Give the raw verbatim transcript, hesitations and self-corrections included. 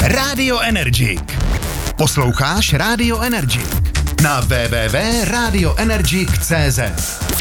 Radio Energik. Posloucháš Radio Energik na w w w tečka radio energik tečka c z.